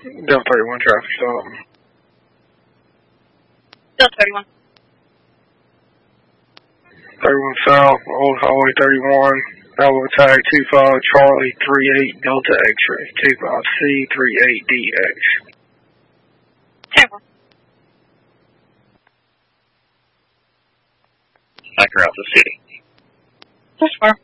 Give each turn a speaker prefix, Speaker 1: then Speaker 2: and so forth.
Speaker 1: Delta 31 traffic stop.
Speaker 2: Delta 31.
Speaker 1: 31 South, Old Highway 31, Alpha Tag 25 Charlie 38 Delta X-ray 25C 38DX.
Speaker 2: Tampa.
Speaker 3: Back around the city.
Speaker 2: That's far.